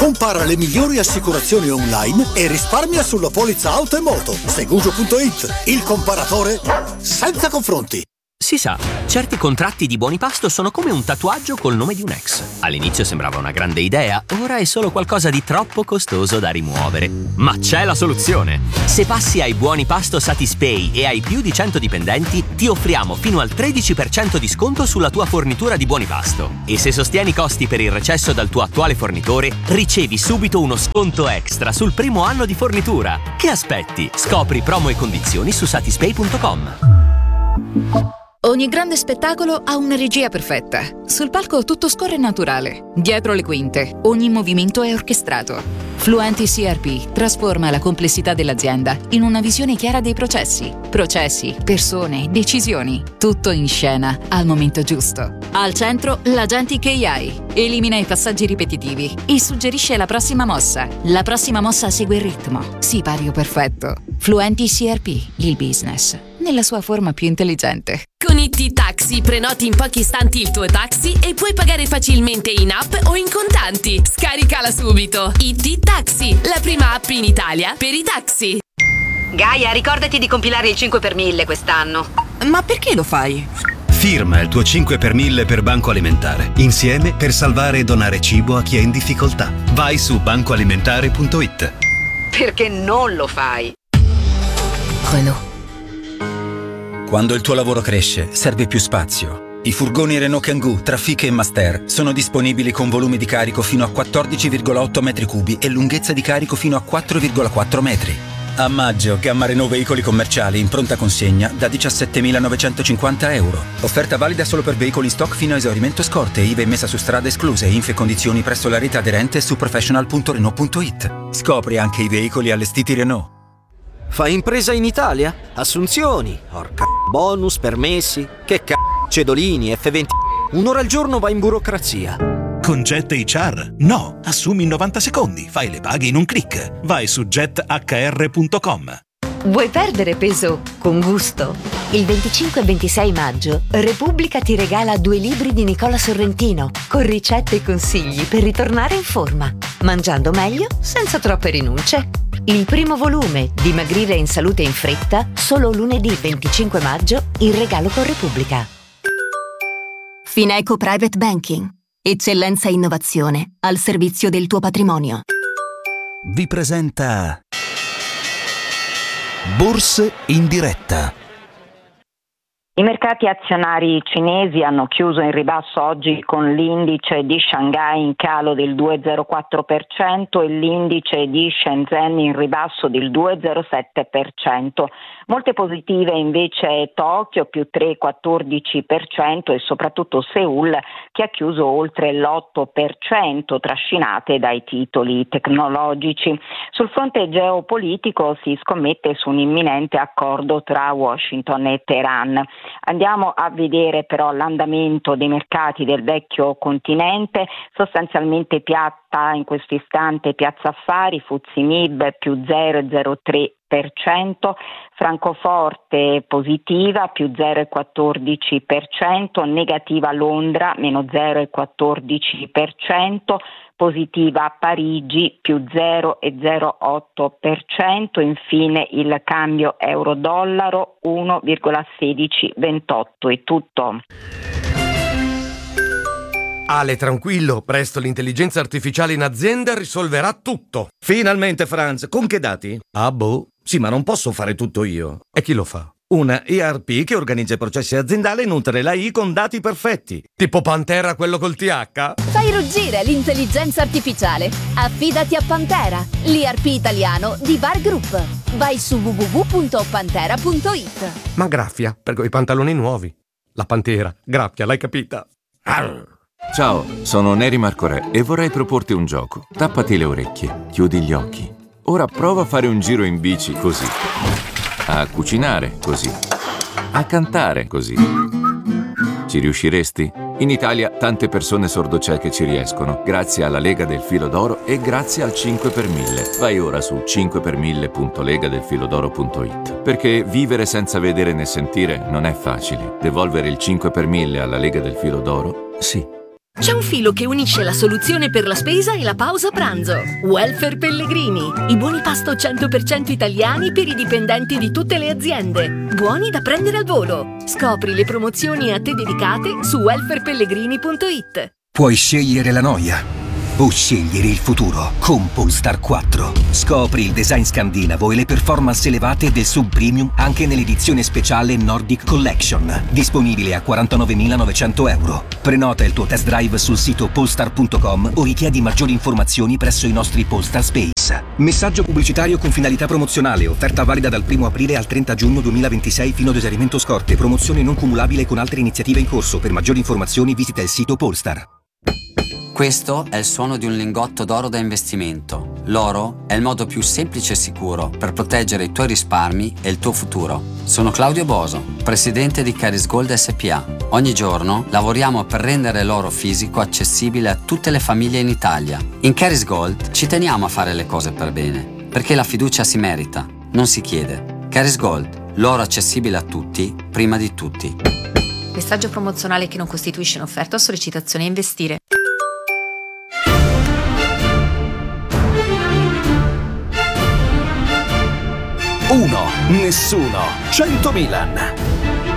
Compara le migliori assicurazioni online e risparmia sulla polizza auto e moto. Seguso.it, il comparatore senza confronti. Si sa, certi contratti di Buonipasto sono come un tatuaggio col nome di un ex. All'inizio sembrava una grande idea, ora è solo qualcosa di troppo costoso da rimuovere. Ma c'è la soluzione! Se passi ai Buonipasto Satispay e hai più di 100 dipendenti, ti offriamo fino al 13% di sconto sulla tua fornitura di Buonipasto. E se sostieni i costi per il recesso dal tuo attuale fornitore, ricevi subito uno sconto extra sul primo anno di fornitura. Che aspetti? Scopri promo e condizioni su satispay.com. Ogni grande spettacolo ha una regia perfetta. Sul palco tutto scorre naturale. Dietro le quinte, ogni movimento è orchestrato. Fluenti CRP trasforma la complessità dell'azienda in una visione chiara dei processi. Processi, persone, decisioni. Tutto in scena, al momento giusto. Al centro, l'Agentic AI. Elimina i passaggi ripetitivi e suggerisce la prossima mossa. La prossima mossa segue il ritmo. Sipario perfetto. Fluenti CRP, il business, nella sua forma più intelligente. Con IT Taxi prenoti in pochi istanti il tuo taxi e puoi pagare facilmente in app o in contanti. Scaricala subito. IT Taxi, la prima app in Italia per i taxi. Gaia, ricordati di compilare il 5 per 1000 quest'anno. Ma perché lo fai? Firma il tuo 5 per 1000 per Banco Alimentare. Insieme per salvare e donare cibo a chi è in difficoltà. Vai su bancoalimentare.it. Perché non lo fai? Renault. Quando il tuo lavoro cresce, serve più spazio. I furgoni Renault Kangoo, Trafic e Master sono disponibili con volumi di carico fino a 14,8 metri cubi e lunghezza di carico fino a 4,4 metri. A maggio, gamma Renault veicoli commerciali in pronta consegna da 17.950 euro. Offerta valida solo per veicoli in stock fino a esaurimento scorte, IVA e messa su strada escluse, info e condizioni presso la rete aderente su professional.renault.it. Scopri anche i veicoli allestiti Renault. Fai impresa in Italia? Assunzioni, bonus, permessi, cedolini, F20. Un'ora al giorno va in burocrazia. Con Jet HR? No, assumi in 90 secondi, fai le paghe in un click. Vai su jethr.com. Vuoi perdere peso con gusto? Il 25 e 26 maggio Repubblica ti regala 2 libri di Nicola Sorrentino con ricette e consigli per ritornare in forma, mangiando meglio senza troppe rinunce. Il primo volume, Dimagrire in salute e in fretta, solo lunedì 25 maggio in regalo con Repubblica. Fineco Private Banking. Eccellenza e innovazione al servizio del tuo patrimonio. Vi presenta Borse in diretta. I mercati azionari cinesi hanno chiuso in ribasso oggi con l'indice di Shanghai in calo del 2,04% e l'indice di Shenzhen in ribasso del 2,07%. Molte positive invece Tokyo più 3,14% e soprattutto Seoul che ha chiuso oltre l'8% trascinate dai titoli tecnologici. Sul fronte geopolitico si scommette su un imminente accordo tra Washington e Teheran. Andiamo a vedere però l'andamento dei mercati del vecchio continente, sostanzialmente piatta in questo istante Piazza Affari, FTSE MIB più 0,03%, Francoforte positiva più 0,14%, negativa Londra meno 0,14%, positiva Parigi più 0,08%, infine il cambio euro-dollaro 1,1628. È tutto. Ale, tranquillo, presto l'intelligenza artificiale in azienda risolverà tutto. Finalmente, Franz, con che dati? Ah, boh. Sì, ma non posso fare tutto io. E chi lo fa? Una ERP che organizza i processi aziendali e nutre l'AI con dati perfetti. Tipo Pantera, quello col TH? Fai ruggire l'intelligenza artificiale. Affidati a Pantera, l'ERP italiano di Bar Group. Vai su www.pantera.it. Ma graffia, per quei pantaloni nuovi. La Pantera, graffia, l'hai capita? Arr. Ciao, sono Neri Marco Re e vorrei proporti un gioco. Tappati le orecchie, chiudi gli occhi. Ora prova a fare un giro in bici così. A cucinare così. A cantare così. Ci riusciresti? In Italia tante persone sordocieche ci riescono, grazie alla Lega del Filo d'Oro e grazie al 5 per 1000. Vai ora su 5per1000.legadelfilodoro.it. Perché vivere senza vedere né sentire non è facile. Devolvere il 5 per 1000 alla Lega del Filo d'Oro? Sì. C'è un filo che unisce la soluzione per la spesa e la pausa pranzo. Welfare Pellegrini. I buoni pasto 100% italiani per i dipendenti di tutte le aziende. Buoni da prendere al volo. Scopri le promozioni a te dedicate su welfarepellegrini.it. Puoi scegliere la noia o scegliere il futuro con Polestar 4. Scopri il design scandinavo e le performance elevate del sub-premium anche nell'edizione speciale Nordic Collection, disponibile a 49.900 euro. Prenota il tuo test drive sul sito polestar.com o richiedi maggiori informazioni presso i nostri Polestar Space. Messaggio pubblicitario con finalità promozionale, offerta valida dal 1 aprile al 30 giugno 2026 fino ad esaurimento scorte, promozione non cumulabile con altre iniziative in corso. Per maggiori informazioni visita il sito Polestar. Questo è il suono di un lingotto d'oro da investimento. L'oro è il modo più semplice e sicuro per proteggere i tuoi risparmi e il tuo futuro. Sono Claudio Boso, presidente di Caris Gold SPA. Ogni giorno lavoriamo per rendere l'oro fisico accessibile a tutte le famiglie in Italia. In Caris Gold ci teniamo a fare le cose per bene, perché la fiducia si merita, non si chiede. Caris Gold, l'oro accessibile a tutti, prima di tutti. Messaggio promozionale che non costituisce un'offerta o sollecitazione a investire. 1, nessuno, 100 Milan.